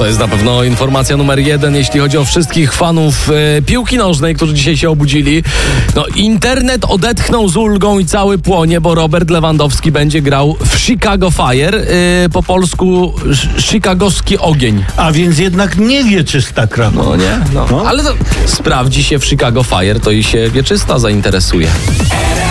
jest na pewno informacja numer 1, jeśli chodzi o wszystkich fanów piłki nożnej, którzy dzisiaj się obudzili. No, internet odetchnął z ulgą i cały płonie, bo Robert Lewandowski będzie grał w Chicago Fire, po polsku chicagowski ogień. A więc jednak nie wieczysta krawa. No nie? No. Ale to sprawdzi się w Chicago Fire, to i się wieczysta zainteresuje.